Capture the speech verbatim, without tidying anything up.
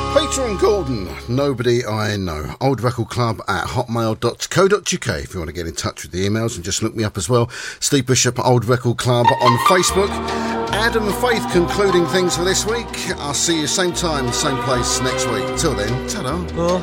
Peter and Gordon, Nobody I Know. Old Record Club at hotmail dot co dot uk if you want to get in touch with the emails, and just look me up as well. Steve Bishop, Old Record Club on Facebook. Adam and Faith concluding things for this week. I'll see you same time, same place next week. Till then, ta-da.